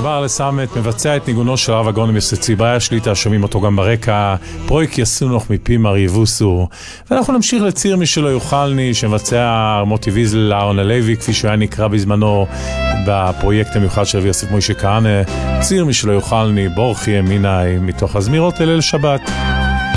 דבר לסמת מבצע את ניגונו של הרב הגאון מציבאי השליטה, שומעים אותו גם ברקע, פרויק יסונוך מפי מר יבוסו. ואנחנו נמשיך לציר מי שלא יוכלני, שמבצע מוטי ויזל אהרון הלוי, כפי שהוא היה נקרא בזמנו בפרויקט המיוחד של יוסף מוישה כהנא, ציר מי שלא יוכלני, בורכי ימיני, מתוך הזמירות אל שבת.